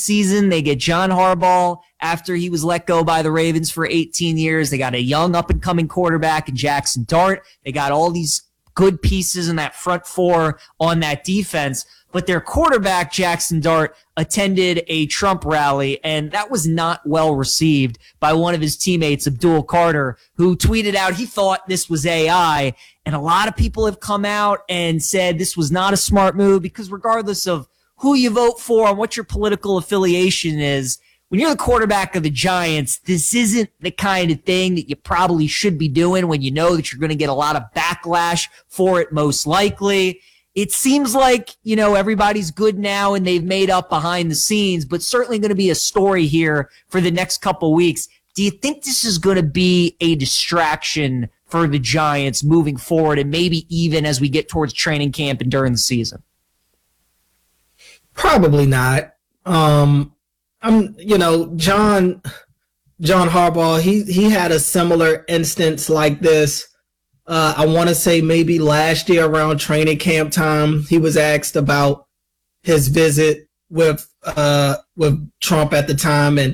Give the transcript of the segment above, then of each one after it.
season. They get John Harbaugh after he was let go by the Ravens for 18 years. They got a young up-and-coming quarterback in Jackson Dart. They got all these good pieces in that front four on that defense. But their quarterback, Jackson Dart, attended a Trump rally, and that was not well received by one of his teammates, Abdul Carter, who tweeted out he thought this was AI. And a lot of people have come out and said this was not a smart move because regardless of who you vote for and what your political affiliation is, when you're the quarterback of the Giants, this isn't the kind of thing that you probably should be doing when you know that you're going to get a lot of backlash for it most likely. It seems like, everybody's good now and they've made up behind the scenes, but certainly going to be a story here for the next couple weeks. Do you think this is going to be a distraction for the Giants moving forward and maybe even as we get towards training camp and during the season? Probably not. John Harbaugh, he had a similar instance like this. I want to say maybe last year around training camp time, he was asked about his visit with Trump at the time. And,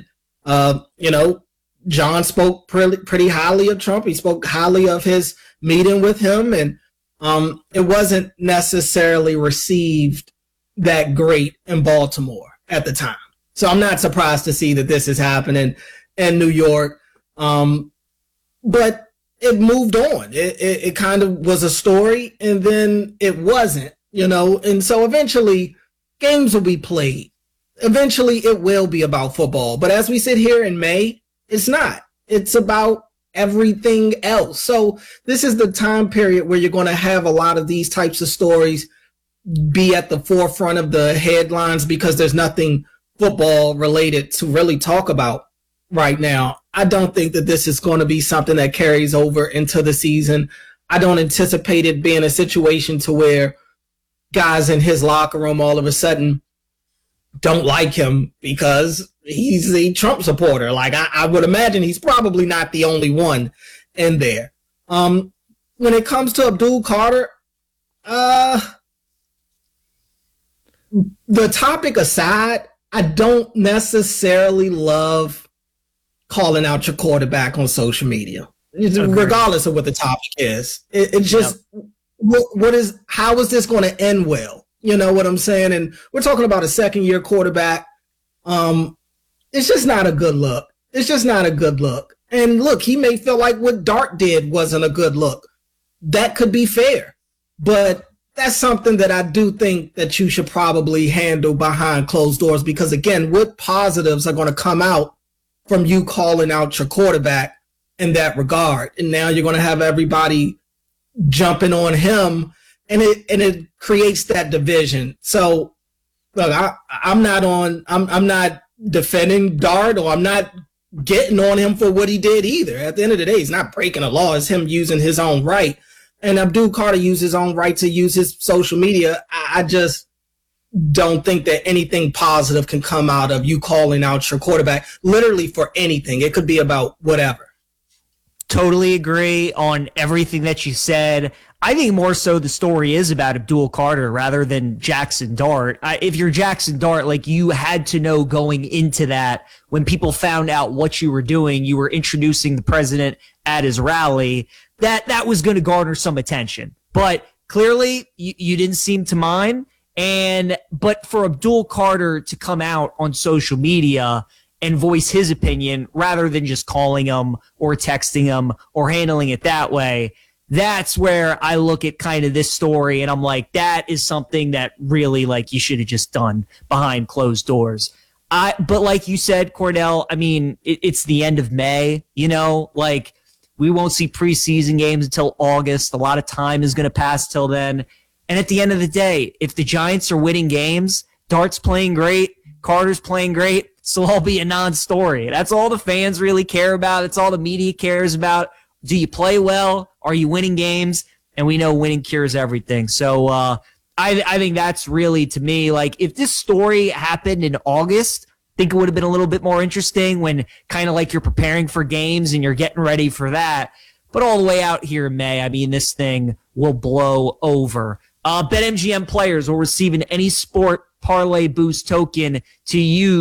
John spoke pretty highly of Trump. He spoke highly of his meeting with him. And it wasn't necessarily received that great in Baltimore at the time. So I'm not surprised to see that this is happening in New York. But it moved on. It kind of was a story and then it wasn't, and so eventually games will be played. Eventually it will be about football. But as we sit here in May, it's not. It's about everything else. So this is the time period where you're going to have a lot of these types of stories be at the forefront of the headlines because there's nothing football related to really talk about right now. I don't think that this is going to be something that carries over into the season. I don't anticipate it being a situation to where guys in his locker room all of a sudden don't like him because he's a Trump supporter. Like I would imagine he's probably not the only one in there. When it comes to Abdul Carter, the topic aside, I don't necessarily love calling out your quarterback on social media, regardless of what the topic is. It just, how is this going to end well? You know what I'm saying? And we're talking about a second-year quarterback. It's just not a good look. It's just not a good look. And look, he may feel like what Dart did wasn't a good look. That could be fair. But that's something that I do think that you should probably handle behind closed doors because, again, what positives are going to come out from you calling out your quarterback in that regard? And now you're going to have everybody jumping on him, and it creates that division. So look, I'm not defending Dart, or I'm not getting on him for what he did either. At the end of the day, he's not breaking a law. It's him using his own right. And Abdul Carter used his own right to use his social media. I just don't think that anything positive can come out of you calling out your quarterback, literally for anything. It could be about whatever. Totally agree on everything that you said. I think more so the story is about Abdul Carter rather than Jackson Dart. If you're Jackson Dart, like you had to know going into that when people found out what you were doing, you were introducing the president at his rally, that was going to garner some attention. But clearly you didn't seem to mind. But for Abdul Carter to come out on social media and voice his opinion rather than just calling him or texting him or handling it that way, that's where I look at kind of this story and I'm like, that is something that really like you should have just done behind closed doors. But like you said, Cordell, I mean, it's the end of May, like we won't see preseason games until August. A lot of time is going to pass till then. And at the end of the day, if the Giants are winning games, Dart's playing great, Carter's playing great, so it'll all be a non-story. That's all the fans really care about. That's all the media cares about. Do you play well? Are you winning games? And we know winning cures everything. So I think that's really, to me, like if this story happened in August, I think it would have been a little bit more interesting when kind of like you're preparing for games and you're getting ready for that. But all the way out here in May, I mean, this thing will blow over. BetMGM players will receive an Any Sport Parlay Boost token to use